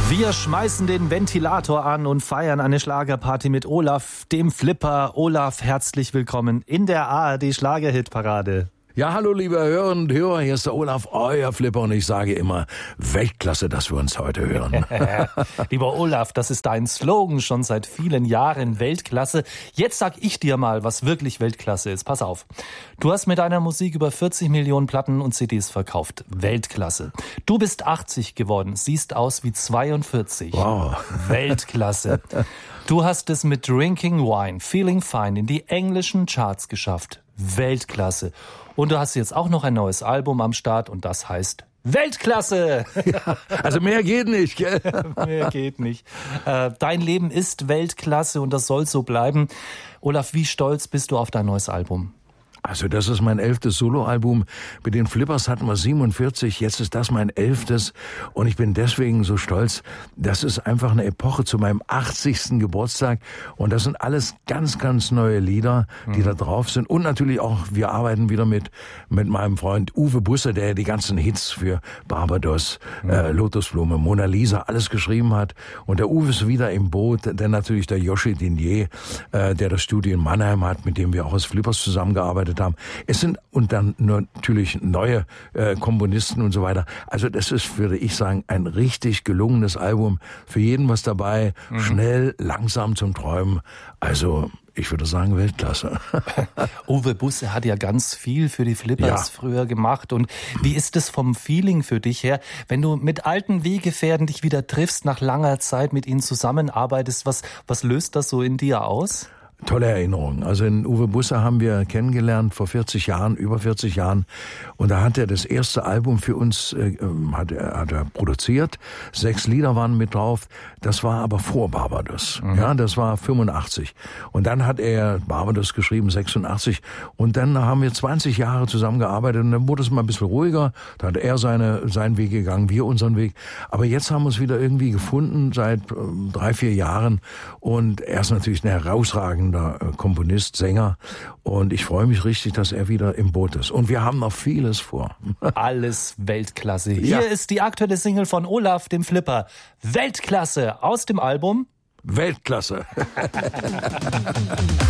Wir schmeißen den Ventilator an und feiern eine Schlagerparty mit Olaf, dem Flipper. Olaf, herzlich willkommen in der ARD-Schlagerhitparade. Ja, hallo liebe Hörerinnen und Hörer, hier ist der Olaf, euer Flipper, und ich sage immer, Weltklasse, dass wir uns heute hören. Lieber Olaf, das ist dein Slogan schon seit vielen Jahren, Weltklasse. Jetzt sag ich dir mal, was wirklich Weltklasse ist. Pass auf. Du hast mit deiner Musik über 40 Millionen Platten und CDs verkauft. Weltklasse. Du bist 80 geworden, siehst aus wie 42. Wow. Weltklasse. Du hast es mit Drinking Wine, Feeling Fine in die englischen Charts geschafft. Weltklasse. Und du hast jetzt auch noch ein neues Album am Start und das heißt Weltklasse. Ja, also mehr geht nicht, gell? Mehr geht nicht. Dein Leben ist Weltklasse und das soll so bleiben. Olaf, wie stolz bist du auf dein neues Album? Also das ist mein 11. Soloalbum. Mit den Flippers hatten wir 47, jetzt ist das mein 11. Und ich bin deswegen so stolz. Das ist einfach eine Epoche zu meinem 80. Geburtstag. Und das sind alles ganz, ganz neue Lieder, die da drauf sind. Und natürlich auch, wir arbeiten wieder mit meinem Freund Uwe Busse, der die ganzen Hits für Barbados, Lotusblume, Mona Lisa, alles geschrieben hat. Und der Uwe ist wieder im Boot. Dann natürlich der Joshi Dinier, der das Studio in Mannheim hat, mit dem wir auch als Flippers zusammengearbeitet haben. Es sind und dann natürlich neue Komponisten und so weiter. Also das ist, würde ich sagen, ein richtig gelungenes Album. Für jeden was dabei. Schnell, langsam zum Träumen. Also ich würde sagen Weltklasse. Uwe Busse hat ja ganz viel für die Flippers früher gemacht. Und wie ist es vom Feeling für dich her, wenn du mit alten Weggefährten dich wieder triffst, nach langer Zeit mit ihnen zusammenarbeitest? Was löst das so in dir aus? Tolle Erinnerung. Also in Uwe Busse haben wir kennengelernt vor 40 Jahren, über 40 Jahren. Und da hat er das erste Album für uns, hat er produziert. 6 Lieder waren mit drauf. Das war aber vor Barbados. Ja, das war 85. Und dann hat er Barbados geschrieben, 86. Und dann haben wir 20 Jahre zusammengearbeitet. Und dann wurde es mal ein bisschen ruhiger. Da hat er seinen Weg gegangen, wir unseren Weg. Aber jetzt haben wir uns wieder irgendwie gefunden seit 3-4 Jahren. Und er ist natürlich eine herausragende Komponist, Sänger, und ich freue mich richtig, dass er wieder im Boot ist. Und wir haben noch vieles vor. Alles Weltklasse. Hier ist die aktuelle Single von Olaf, dem Flipper. Weltklasse aus dem Album Weltklasse.